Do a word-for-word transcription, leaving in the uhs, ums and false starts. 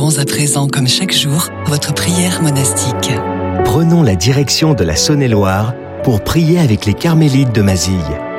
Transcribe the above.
Commençons à présent, comme chaque jour, votre prière monastique. Prenons la direction de la Saône-et-Loire pour prier avec les Carmélites de Mazille.